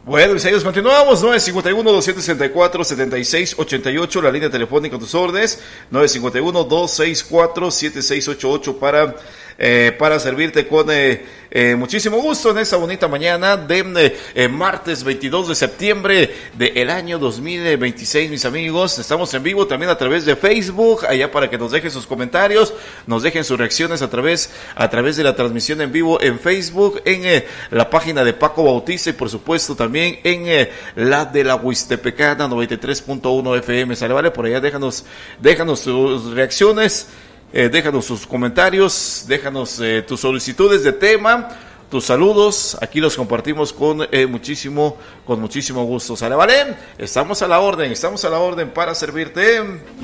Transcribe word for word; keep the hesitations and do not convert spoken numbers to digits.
Bueno, mis amigos, continuamos. nueve cinco uno, dos seis cuatro, siete seis ocho ocho, la línea telefónica, tus órdenes. nueve cinco uno, dos seis cuatro, siete seis ocho ocho para, eh, para servirte con eh, eh, muchísimo gusto en esta bonita mañana de eh, martes veintidós de septiembre del año dos mil veintiséis, mis amigos. Estamos en vivo también a través de Facebook, allá para que nos dejen sus comentarios, nos dejen sus reacciones a través, a través de la transmisión en vivo en Facebook, en eh, la página de Paco Bautista y por supuesto también en eh, la de la Huistepecana noventa y tres punto uno F M. Sale, vale, por allá déjanos, déjanos tus reacciones, eh, déjanos sus comentarios, déjanos eh, tus solicitudes de tema, tus saludos, aquí los compartimos con eh, muchísimo, con muchísimo gusto. Sale, vale, estamos a la orden, estamos a la orden para servirte.